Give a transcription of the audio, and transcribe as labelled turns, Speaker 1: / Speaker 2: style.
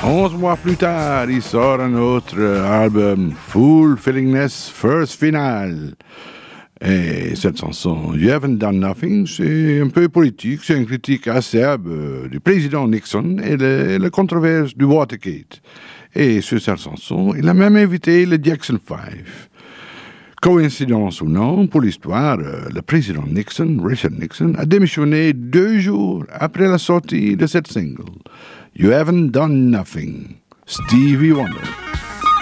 Speaker 1: 11 mois plus tard, il sort un autre album, Fulfillingness First Final. Et cette chanson, You Haven't Done Nothing, c'est un peu politique, c'est une critique acerbe du président Nixon et la controverse du Watergate. Et sur cette chanson, il a même invité le Jackson 5. Coïncidence ou non, pour l'histoire, le président Nixon, Richard Nixon, a démissionné 2 jours après la sortie de cette single. You Haven't Done Nothing, Stevie Wonder.